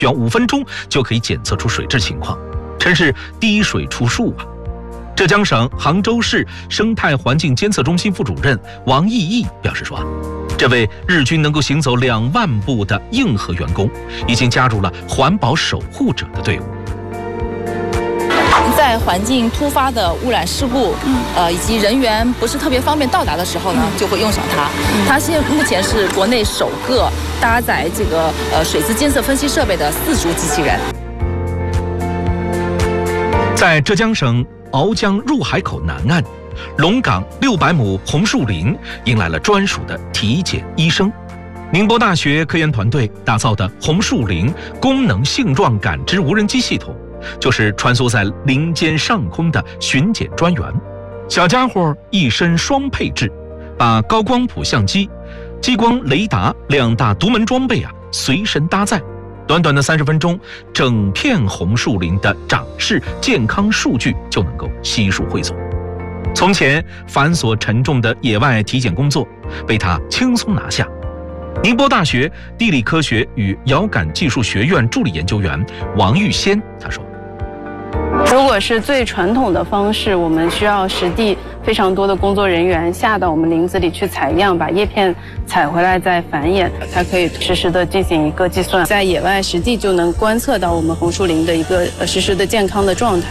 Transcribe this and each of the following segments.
用5分钟就可以检测出水质情况，真是滴水出树啊！浙江省杭州市生态环境监测中心副主任王毅毅表示说，这位日均能够行走2万步的硬核员工，已经加入了环保守护者的队伍。 在环境突发的污染事故，以及人员不是特别方便到达的时候呢，就会用上它。它目前是国内首个搭载这个水质监测分析设备的4足机器人。 在浙江省鳌江入海口南岸，龙岗600亩红树林迎来了专属的体检医生。宁波大学科研团队打造的红树林功能性状感知无人机系统，就是穿梭在林间上空的巡检专员。小家伙一身双配置，把高光谱相机、激光雷达2大独门装备随身搭载。短短的30分钟，整片红树林的长势健康数据就能够悉数汇总。从前繁琐沉重的野外体检工作被他轻松拿下。宁波大学地理科学与遥感技术学院助理研究员王玉仙他说， 如果是最传统的方式，我们需要实地非常多的工作人员下到我们林子里去采样，把叶片采回来再繁衍，才可以实时的进行一个计算，在野外实地就能观测到我们红树林的一个实时的健康的状态。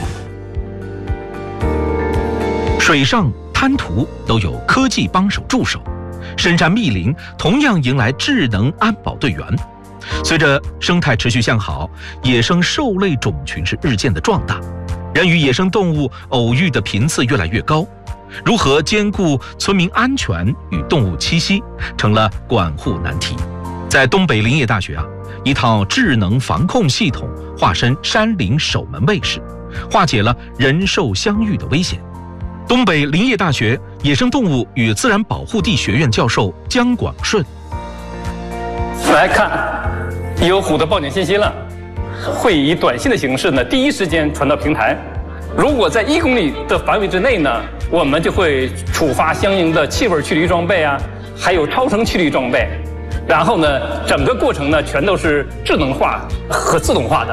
水上滩涂都有科技帮手助手，深山密林同样迎来智能安保队员。随着生态持续向好，野生兽类种群是日渐的壮大，人与野生动物偶遇的频次越来越高，如何兼顾村民安全与动物栖息，成了管护难题。在东北林业大学一套智能防控系统化身山林守门卫士，化解了人兽相遇的危险。东北林业大学野生动物与自然保护地学院教授姜广顺， 来看，有虎的报警信息了，会以短信的形式呢，第一时间传到平台。如果在1公里的范围之内呢，我们就会触发相应的气味驱离装备还有超声驱离装备。然后呢，整个过程呢，全都是智能化和自动化的。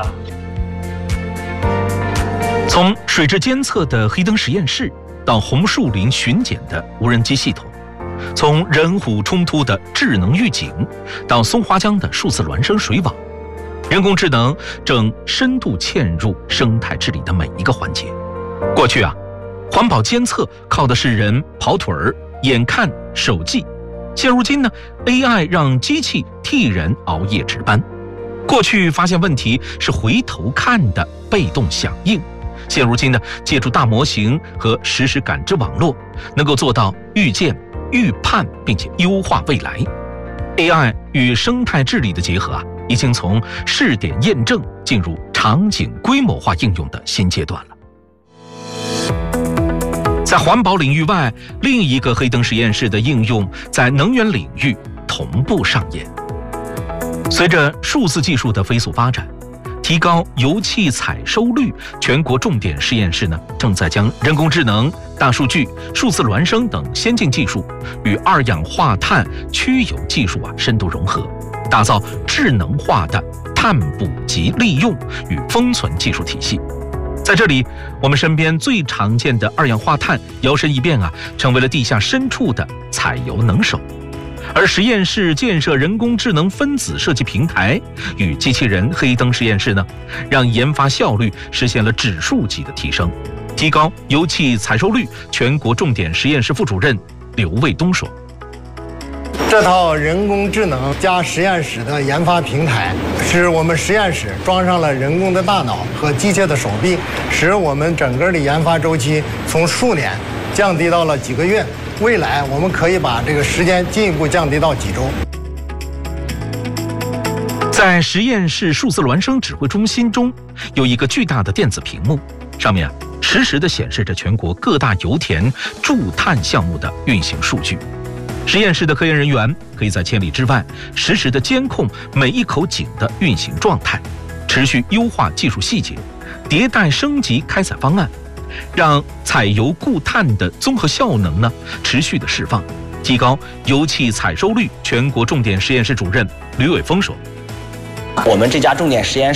从水质监测的黑灯实验室，到红树林巡检的无人机系统，从人虎冲突的智能预警，到松花江的数字孪生水网，人工智能正深度嵌入生态治理的每一个环节。过去环保监测靠的是人跑腿儿、眼看手记，现如今呢 ，AI 让机器替人熬夜值班。过去发现问题是回头看的被动响应。现如今呢，借助大模型和实时感知网络，能够做到预见、预判，并且优化未来。AI 与生态治理的结合已经从试点验证进入场景规模化应用的新阶段了。在环保领域外，另一个黑灯实验室的应用在能源领域同步上演。随着数字技术的飞速发展，提高油气采收率，全国重点实验室呢，正在将人工智能、大数据、数字孪生等先进技术与2氧化碳驱油技术深度融合，打造智能化的碳捕集利用与封存技术体系。在这里，我们身边最常见的2氧化碳摇身一变成为了地下深处的采油能手。而实验室建设人工智能分子设计平台与机器人黑灯实验室呢，让研发效率实现了指数级的提升，提高油气采收率。全国重点实验室副主任刘卫东说， 这套人工智能加实验室的研发平台，使我们实验室装上了人工的大脑和机械的手臂，使我们整个的研发周期从数年降低到了几个月。未来我们可以把这个时间进一步降低到几周。 在实验室数字孪生指挥中心中，有一个巨大的电子屏幕，上面实时地显示着全国各大油田驻碳项目的运行数据。实验室的科研人员可以在千里之外实时地监控每一口井的运行状态，持续优化技术细节，迭代升级开采方案，让采油固碳的综合效能呢持续的释放，提高油气采收率。全国重点实验室主任吕伟峰说， 我们这家重点实验室